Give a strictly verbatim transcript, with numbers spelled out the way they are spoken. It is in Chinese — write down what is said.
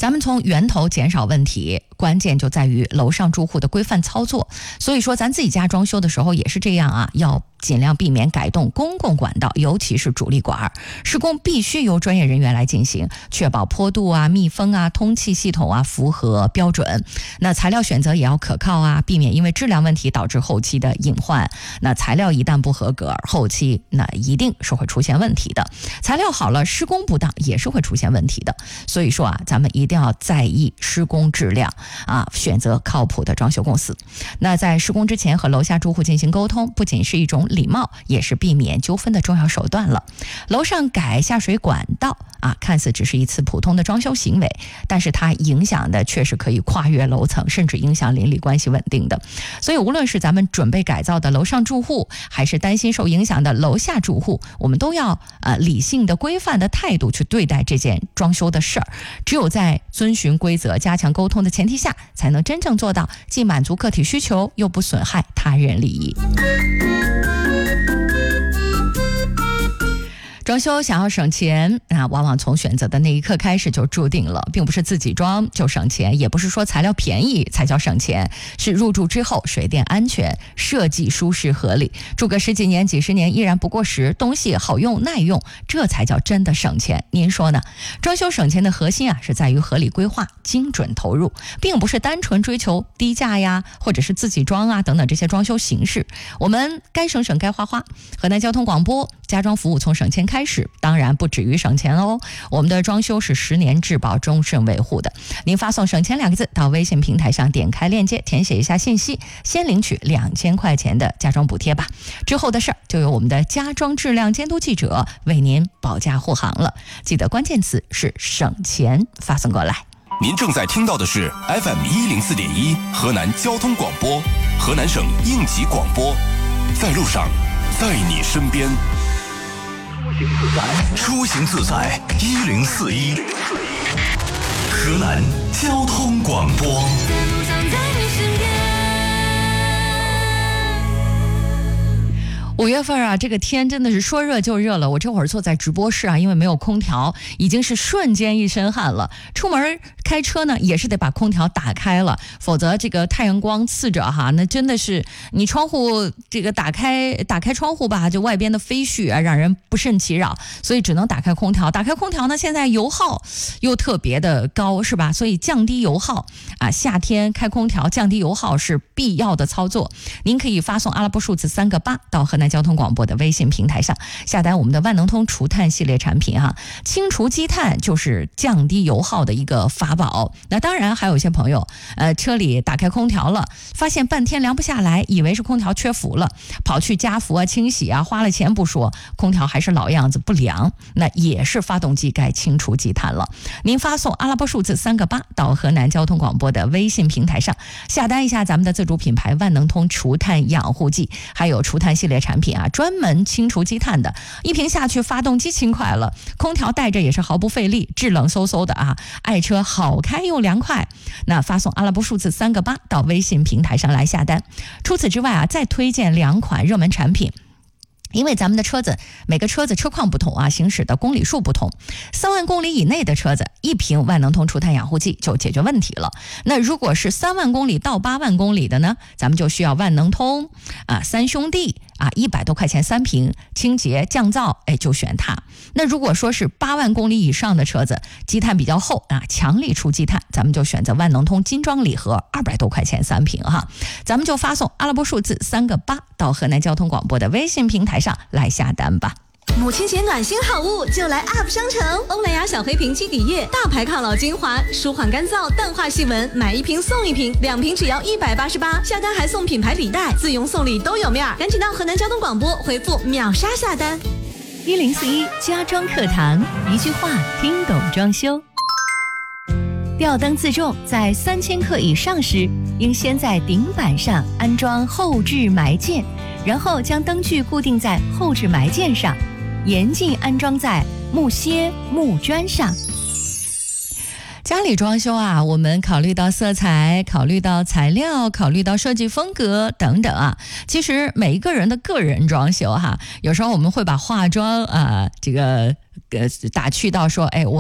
咱们从源头减少问题，关键就在于楼上住户的规范操作。所以说咱自己家装修的时候也是这样啊，要尽量避免改动公共管道，尤其是主力管。施工必须由专业人员来进行，确保坡度啊、密封啊、通气系统啊符合标准。那材料选择也要可靠啊，避免因为质量问题导致后期的隐患。那材料一旦不合格，后期那一定是会出现问题的。材料好了，施工不当也是会出现问题的。所以说啊，咱们一定要在意施工质量啊，选择靠谱的装修公司。那在施工之前和楼下住户进行沟通，不仅是一种礼貌，也是避免纠纷的重要手段了。楼上改下水管道啊，看似只是一次普通的装修行为，但是它影响的确实可以跨越楼层，甚至影响邻里关系稳定的。所以无论是咱们准备改造的楼上住户，还是担心受影响的楼下住户，我们都要呃理性的、规范的态度去对待这件装修的事儿。只有在遵循规则、加强沟通的前提下，才能真正做到既满足个体需求，又不损害他人利益。装修想要省钱啊，往往从选择的那一刻开始就注定了，并不是自己装就省钱，也不是说材料便宜才叫省钱，是入住之后水电安全、设计舒适合理，住个十几年、几十年依然不过时，东西好用耐用，这才叫真的省钱。您说呢？装修省钱的核心啊，是在于合理规划、精准投入，并不是单纯追求低价呀，或者是自己装啊等等这些装修形式。我们该省省，该花花。河南交通广播，家装服务从省钱开始，当然不止于省钱哦。我们的装修是十年质保、终身维护的。您发送省钱两个字到微信平台上，点开链接，填写一下信息，先领取两千块钱的家装补贴吧。之后的事儿就由我们的家装质量监督记者为您保驾护航了。记得关键词是省钱，发送过来。 您正在听到的是 F M 一零四点一河南交通广播，河南省应急广播，在路上，在你身边。出行自在一零四一，河南交通广播。 五月份啊，这个天真的是说热就热了。我这会儿坐在直播室啊，因为没有空调，已经是瞬间一身汗了。出门开车呢，也是得把空调打开了，否则这个太阳光刺着哈，那真的是你窗户这个打开打开窗户吧，就外边的飞絮啊，让人不胜其扰，所以只能打开空调。打开空调呢，现在油耗又特别的高，是吧？所以降低油耗啊，夏天开空调降低油耗是必要的操作。您可以发送阿拉伯数字三个八到河南交通广播的微信平台上，下单我们的万能通除碳系列产品哈，清除积碳就是降低油耗的一个法宝。那当然还有一些朋友，呃，车里打开空调了，发现半天凉不下来，以为是空调缺氟了，跑去加氟啊、清洗啊，花了钱不说，空调还是老样子不凉，那也是发动机该清除积碳了。您发送阿拉伯数字三个八到河南交通广播的微信平台上，下单一下咱们的自主品牌万能通除碳养护剂，还有除碳系列产品啊，专门清除积碳的，一瓶下去发动机轻快了，空调带着也是毫不费力，制冷嗖嗖的啊，爱车好开又凉快。那发送阿拉伯数字三个八到微信平台上来下单。除此之外啊，再推荐两款热门产品。因为咱们的车子每个车子车况不同啊，行驶的公里数不同，三万公里以内的车子，一瓶万能通除碳养护剂就解决问题了。那如果是三万公里到八万公里的呢，咱们就需要万能通啊三兄弟啊，一百多块钱三瓶，清洁降噪，哎，就选它。那如果说是八万公里以上的车子，积碳比较厚啊，强力除积碳，咱们就选择万能通金装礼盒，二百多块钱三瓶哈。咱们就发送阿拉伯数字三个八到河南交通广播的微信平台上来下单吧。 母亲节暖心好物就来 App 商城，欧莱雅小黑瓶基底液，大牌抗老精华，舒缓干燥，淡化细纹，买一瓶送一瓶，两瓶只要一百八十八，下单还送品牌礼袋，自用送礼都有面儿，赶紧到河南交通广播回复秒杀下单。 一零四一家装课堂，一句话听懂装修。吊灯自重在三千克以上时，应先在顶板上安装后置埋件，然后将灯具固定在后置埋件上，严禁安装在木楔、木砖上。 家里装修啊，我们考虑到色彩，考虑到材料，考虑到设计风格等等啊。其实每一个人的个人装修哈，有时候我们会把化妆啊、呃、这个呃打趣到说，哎，我